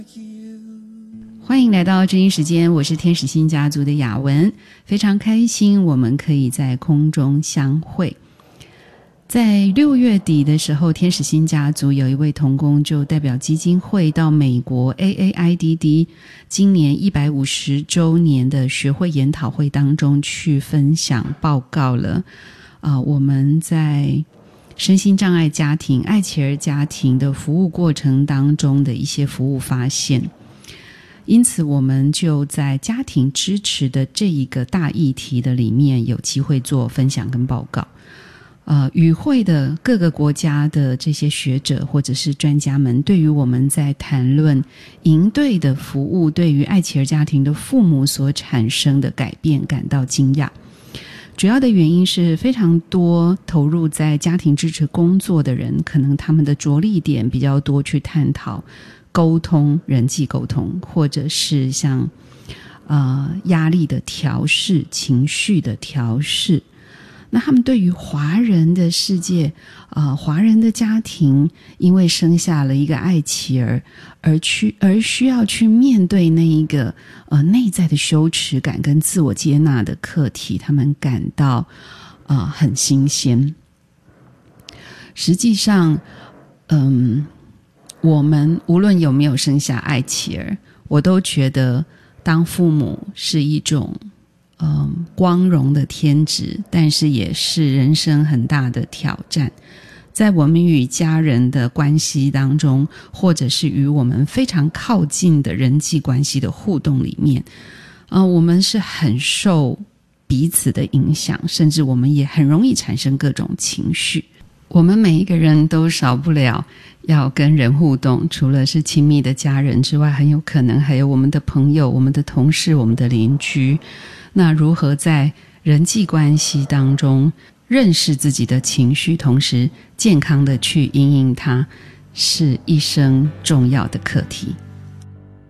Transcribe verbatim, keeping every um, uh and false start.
欢迎来到知音时间，我是天使星家族的雅文，非常开心我们可以在空中相会。在六月底的时候，天使星家族有一位同工就代表基金会到美国 A A I D D 今年一百五十周年的学会研讨会当中去分享报告了、呃、我们在身心障碍家庭、爱琪儿家庭的服务过程当中的一些服务发现。因此我们就在家庭支持的这一个大议题的里面有机会做分享跟报告。呃，与会的各个国家的这些学者或者是专家们，对于我们在谈论营队的服务对于爱琪儿家庭的父母所产生的改变感到惊讶。主要的原因是非常多投入在家庭支持工作的人，可能他们的着力点比较多去探讨沟通、人际沟通，或者是像呃压力的调适、情绪的调适。那他们对于华人的世界，呃，华人的家庭，因为生下了一个爱琪儿，而去而需要去面对那一个呃内在的羞耻感跟自我接纳的课题，他们感到呃很新鲜。实际上，嗯。我们无论有没有生下爱琪儿，我都觉得当父母是一种嗯光荣的天职，但是也是人生很大的挑战。在我们与家人的关系当中，或者是与我们非常靠近的人际关系的互动里面，呃，我们是很受彼此的影响，甚至我们也很容易产生各种情绪。我们每一个人都少不了要跟人互动，除了是亲密的家人之外，很有可能还有我们的朋友、我们的同事、我们的邻居。那如何在人际关系当中认识自己的情绪，同时健康的去因应它，是一生重要的课题。